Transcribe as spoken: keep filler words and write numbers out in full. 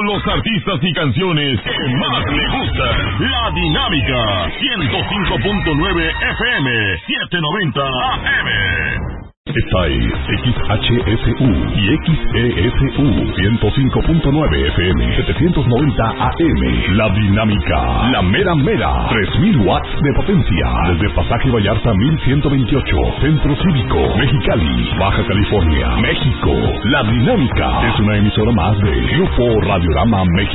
Con los artistas y canciones que más le gustan. La Dinámica. ciento cinco punto nueve F M. setecientos noventa A M. Esta es X H S U y X E S U ciento cinco punto nueve F M, setecientos noventa A M. La Dinámica, la mera mera, tres mil watts de potencia. Desde Pasaje Vallarta mil ciento veintiocho, Centro Cívico, Mexicali, Baja California, México. La Dinámica es una emisora más de Grupo Radiorama México.